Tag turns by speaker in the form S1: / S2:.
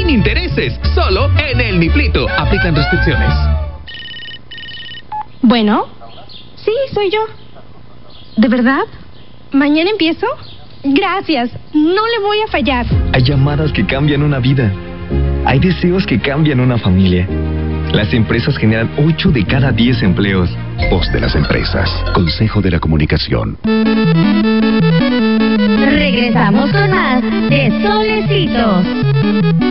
S1: sin intereses, solo en El Niplito. Aplican restricciones.
S2: Bueno, sí, soy yo. ¿De verdad? ¿Mañana empiezo? Gracias, no le voy a fallar.
S3: Hay llamadas que cambian una vida. Hay deseos que cambian una familia. Las empresas generan 8 de cada 10 empleos.
S4: Voz de las empresas. Consejo de la Comunicación.
S5: Regresamos con más de Solecitos.